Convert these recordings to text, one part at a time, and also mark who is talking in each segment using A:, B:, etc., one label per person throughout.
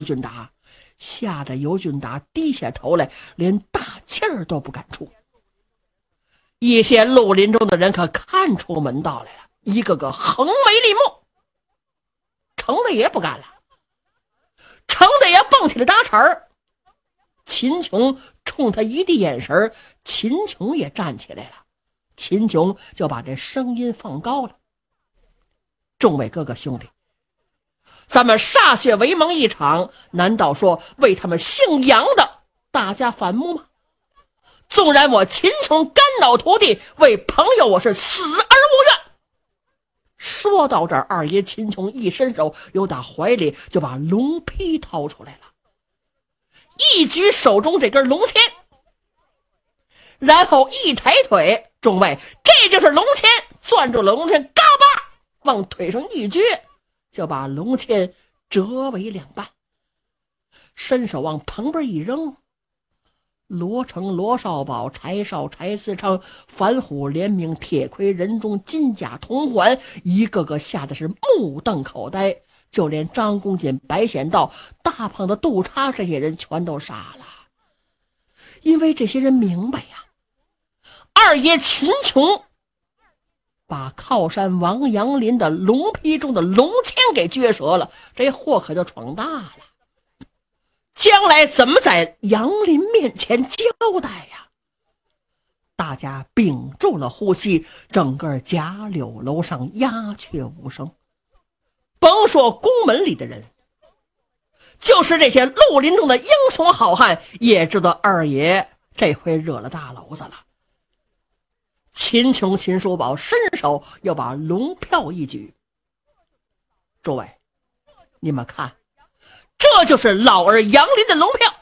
A: 俊达，吓得尤俊达低下头来，连大气儿都不敢出。一些绿林中的人可看出门道来了，一个个横眉立目。程的也不干了，程的也蹦起了搭茬儿。秦琼冲他一递眼神，秦琼也站起来了。秦琼就把这声音放高了：众位哥哥兄弟，咱们歃血为盟一场，难道说为他们姓杨的大家反目吗？纵然我秦琼肝脑涂地，为朋友我是死而无怨。说到这儿，二爷秦琼一伸手，由打怀里就把龙披掏出来了，一举手中这根龙签，然后一抬腿，众位，这就是龙签，攥住了龙签，嘎巴往腿上一撅，就把龙签折为两半，伸手往旁边一扔。罗成、罗少保、柴少、柴思昌、樊虎、连明、铁盔、任忠、金甲、童环，一个个吓得是目瞪口呆，就连张公瑾、白显道、大胖的杜叉这些人全都傻了，因为这些人明白呀，二爷秦琼把靠山王杨林的龙披中的龙签给撅折了，这祸可就闯大了。将来怎么在杨林面前交代呀？大家屏住了呼吸，整个贾柳楼上鸦雀无声。甭说宫门里的人，就是这些绿林中的英雄好汉也知道二爷这回惹了大娄子了。秦琼、秦叔宝伸手又把龙票一举，诸位，你们看，这就是老儿杨林的龙票。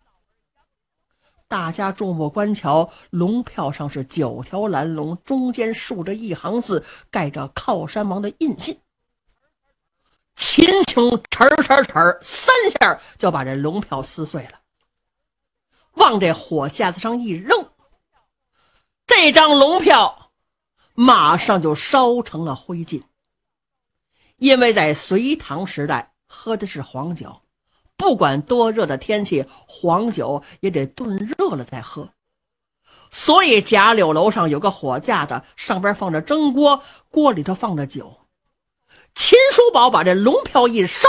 A: 大家注目观瞧，龙票上是9条蓝龙，中间竖着一行字，盖着靠山王的印信。秦琼哧哧哧3下就把这龙票撕碎了，往这火架子上一扔，这张龙票马上就烧成了灰烬。因为在隋唐时代喝的是黄酒，不管多热的天气，黄酒也得炖热了再喝，所以贾柳楼上有个火架子，上边放着蒸锅，锅里头放着酒。秦叔宝把这龙票一烧，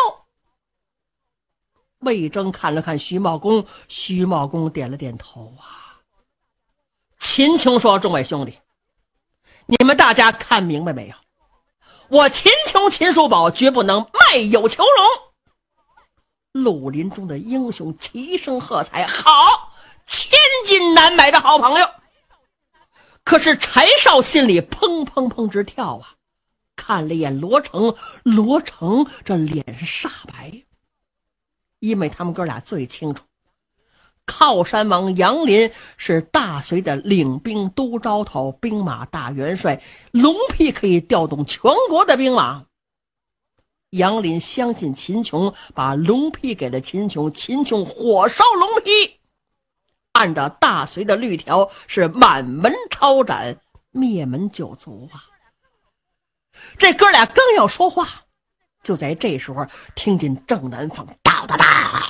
A: 魏征看了看徐茂公，徐茂公点了点头啊。秦琼说：众位兄弟，你们大家看明白没有？我秦琼、秦叔宝绝不能卖友求荣。绿林中的英雄齐声喝彩，好，千金难买的好朋友。可是柴少心里砰砰砰直跳啊，看了一眼罗成，罗成这脸是煞白，因为他们哥俩最清楚，靠山王杨林是大隋的领兵都招头，兵马大元帅，龙披可以调动全国的兵马。杨林相信秦琼，把龙披给了秦琼，秦琼火烧龙披，按照大隋的律条是满门抄斩，灭门九族啊。这哥俩刚要说话，就在这时候听见正南方哒哒哒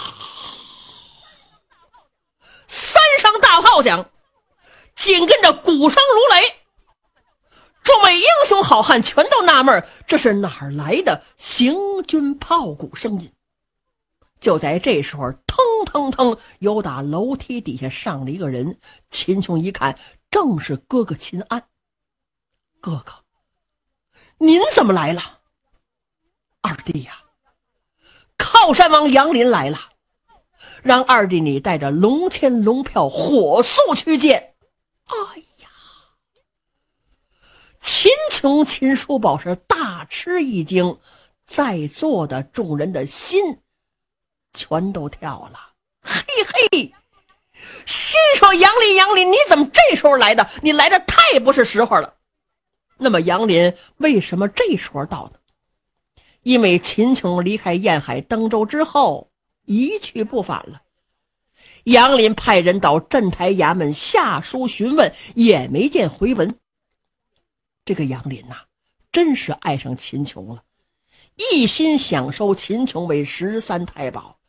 A: 3声大炮响，紧跟着鼓声如雷。众位英雄好汉全都纳闷，这是哪儿来的行军炮鼓声音？就在这时候，腾腾腾，由打楼梯底下上了一个人。秦琼一看，正是哥哥秦安。哥哥，您怎么来了？二弟呀，靠山王杨林来了，让二弟你带着龙签龙票火速去见。哎呀，秦琼、秦叔宝是大吃一惊，在座的众人的心全都跳了。嘿嘿，心说杨林杨林，你怎么这时候来的？你来的太不是时候了。那么杨林为什么这时候到呢？因为秦琼离开燕海登州之后一去不返了，杨林派人到镇台衙门下书询问，也没见回文。这个杨林真是爱上秦琼了，一心想收秦琼为13太保。